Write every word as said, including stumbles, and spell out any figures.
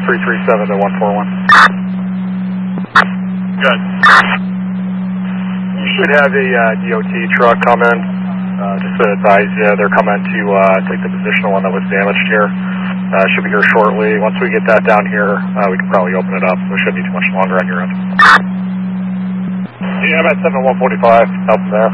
three three seven to one four one. Good. You should have a uh, D O T truck come in. Uh, just to advise you, they're coming to uh, take the positional one that was damaged here. Uh, should be here shortly. Once we get that down here, uh, we can probably open it up. It shouldn't be too much longer on your end. Yeah, I'm at seven one forty-five. Help there.